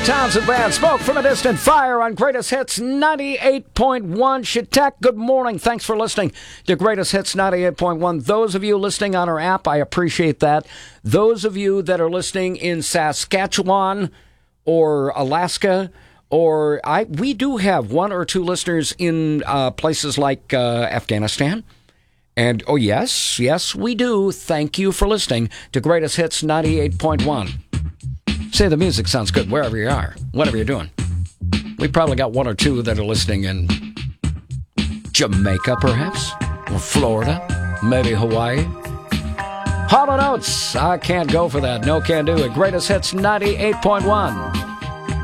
Townsend Band, Smoke from a Distant Fire on Greatest Hits 98.1. Shatek, good morning. Thanks for listening to Greatest Hits 98.1. Those of you listening on our app, I appreciate that. Those of you that are listening in Saskatchewan or Alaska, we do have one or two listeners in places like Afghanistan. And, oh, yes, we do. Thank you for listening to Greatest Hits 98.1. Say the music sounds good wherever you are, whatever you're doing. We probably got one or two that are listening in Jamaica, perhaps, or Florida, maybe Hawaii. Hall & Oates, I can't go for that. No can do it. Greatest Hits 98.1.